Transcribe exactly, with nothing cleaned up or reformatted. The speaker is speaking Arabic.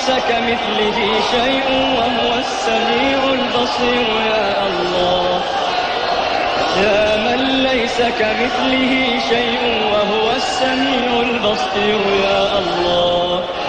كمثله شيء وهو السميع البصير. يا الله يا من ليس كمثله شيء وهو السميع البصير. يا الله